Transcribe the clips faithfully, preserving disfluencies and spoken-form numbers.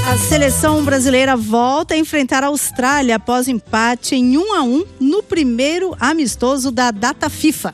A seleção brasileira volta a enfrentar a Austrália após empate em um a um no primeiro amistoso da data FIFA.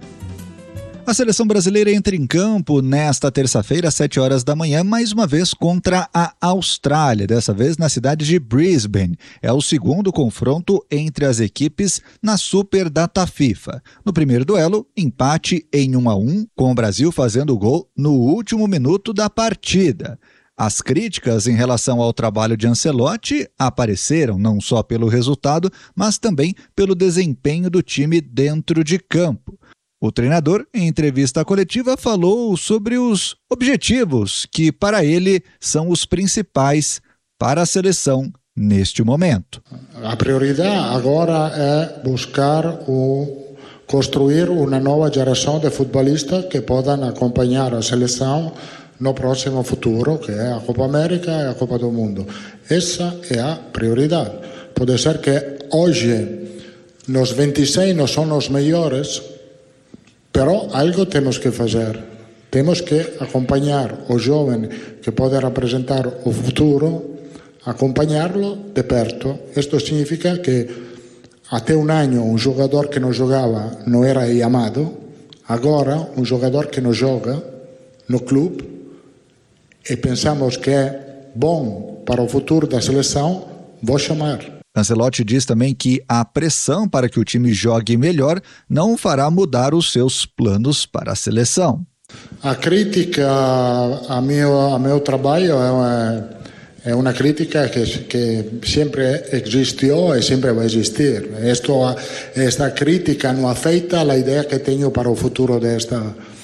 A seleção brasileira entra em campo nesta terça-feira, às sete horas da manhã, mais uma vez contra a Austrália, dessa vez na cidade de Brisbane. É o segundo confronto entre as equipes na Super Data FIFA. No primeiro duelo, empate em um a um, com o Brasil fazendo o gol no último minuto da partida. As críticas em relação ao trabalho de Ancelotti apareceram não só pelo resultado, mas também pelo desempenho do time dentro de campo. O treinador, em entrevista coletiva, falou sobre os objetivos que, para ele, são os principais para a seleção neste momento. A prioridade agora é buscar o, construir uma nova geração de futebolistas que possam acompanhar a seleção no próximo futuro, que é a Copa América e a Copa do Mundo. Essa é a prioridade. Pode ser que hoje, nos vinte e seis, não são os melhores, pero algo temos que fazer. Temos que acompanhar o jovem que pode representar o futuro, acompanhá-lo de perto. Isto significa que até um ano um jogador que não jogava não era chamado, agora um jogador que não joga no clube e pensamos que é bom para o futuro da seleção, vou chamar. Ancelotti diz também que a pressão para que o time jogue melhor não fará mudar os seus planos para a seleção. A crítica a meu, a meu trabalho é uma, é uma crítica que, que sempre existiu e sempre vai existir. Esto, esta crítica não afeta a ideia que tenho para o futuro desta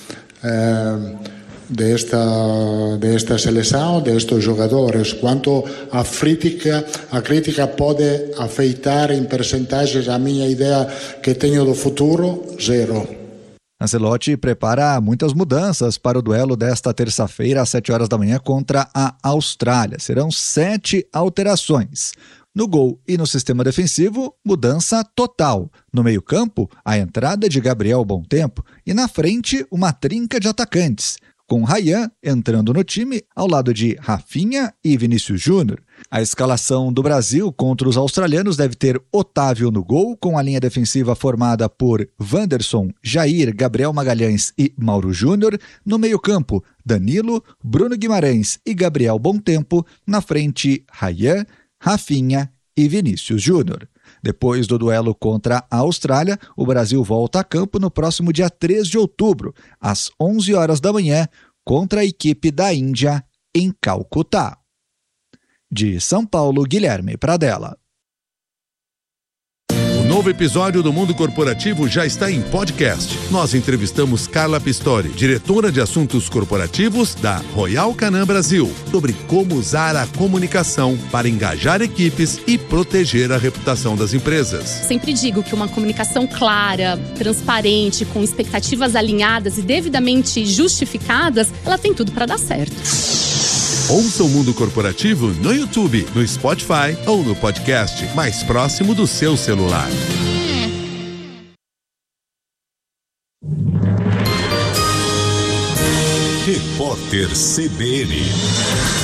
eh, desta desta seleção, destes jogadores. Quanto à crítica, a crítica pode afetar em percentagens a minha ideia que tenho do futuro, zero. Ancelotti prepara muitas mudanças para o duelo desta terça-feira, às sete horas da manhã, contra a Austrália. Serão sete alterações. No gol e no sistema defensivo, mudança total. No meio-campo, a entrada de Gabriel Bontempo e na frente, uma trinca de atacantes, com Ryan entrando no time ao lado de Rafinha e Vinícius Júnior. A escalação do Brasil contra os australianos deve ter Otávio no gol, com a linha defensiva formada por Wanderson, Jair, Gabriel Magalhães e Mauro Júnior. No meio-campo, Danilo, Bruno Guimarães e Gabriel Bontempo. Na frente, Ryan, Rafinha e Vinícius Júnior. Depois do duelo contra a Austrália, o Brasil volta a campo no próximo dia três de outubro, às onze horas da manhã, contra a equipe da Índia em Calcutá. De São Paulo, Guilherme Pradella. O novo episódio do Mundo Corporativo já está em podcast. Nós entrevistamos Carla Pistori, diretora de assuntos corporativos da Royal Canin Brasil, sobre como usar a comunicação para engajar equipes e proteger a reputação das empresas. Sempre digo que uma comunicação clara, transparente, com expectativas alinhadas e devidamente justificadas, ela tem tudo para dar certo. Ouça o Mundo Corporativo no YouTube, no Spotify ou no podcast mais próximo do seu celular. Repórter C B N.